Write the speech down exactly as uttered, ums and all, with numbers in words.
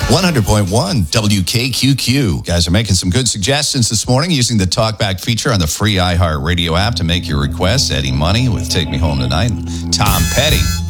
one hundred point one W K Q Q. You guys are making some good suggestions this morning using the Talkback feature on the free iHeartRadio app to make your requests. Eddie Money with Take Me Home Tonight. Tom Petty